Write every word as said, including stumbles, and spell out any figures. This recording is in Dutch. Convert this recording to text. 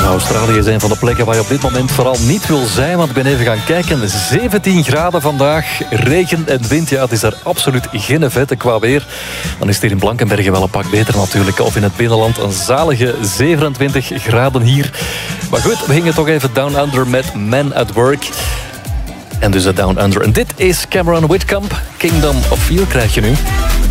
Australië is een van de plekken waar je op dit moment vooral niet wil zijn. Want ik ben even gaan kijken. zeventien graden vandaag. Regen en wind. Ja, het is daar absoluut geen vette qua weer. Dan is het hier in Blankenberge wel een pak beter natuurlijk. Of in het binnenland een zalige zevenentwintig graden hier. Maar goed, we gingen toch even Down Under met Man at Work. En dus het Down Under. En dit is Cameron Whitcomb. Kingdom of Feel krijg je nu.